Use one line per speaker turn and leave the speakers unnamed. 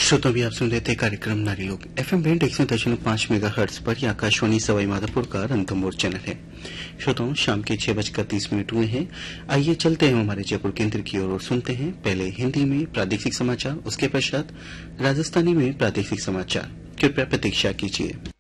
श्रोता भी आप सुन रहे थे कार्यक्रम नारी लोग FM बैंड 100.5 मेगाहर्ट्ज पर। यह आकाशवाणी सवाई माधोपुर का रणथंभौर चैनल है। श्रोताओं, शाम के 6:30 हुए हैं। आइए चलते हैं हमारे जयपुर केंद्र की ओर और सुनते हैं पहले हिंदी में प्रादेशिक समाचार, उसके पश्चात राजस्थानी में प्रादेशिक समाचार। कृपया प्रतीक्षा कीजिए।